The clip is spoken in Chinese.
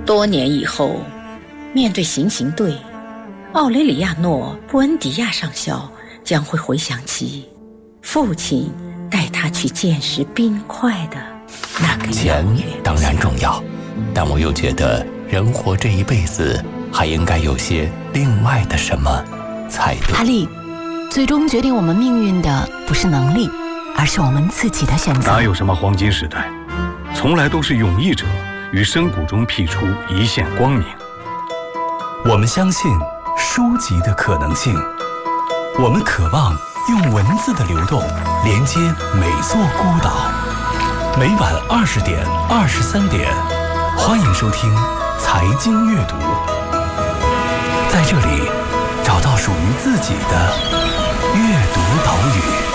多年以后，面对行刑队，奥雷里亚诺·布恩迪亚上校将会回想起父亲带他去见识冰块的那个钱当然重要，但我又觉得人活这一辈子还应该有些另外的什么才对。 阿力，最终决定我们命运的不是能力，而是我们自己的选择。 哪有什么黄金时代，从来都是勇毅者于深谷中辟出一线光明。 我们相信书籍的可能性，我们渴望用文字的流动连接每座孤岛。每晚20点、23点，欢迎收听财经阅读，在这里找到属于自己的阅读岛屿。